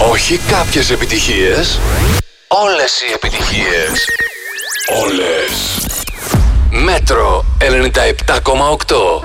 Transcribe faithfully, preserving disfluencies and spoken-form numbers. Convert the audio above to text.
Όχι κάποιες επιτυχίες, όλες οι επιτυχίες. Όλες. Μέτρο ενενήντα επτά κόμμα οκτώ.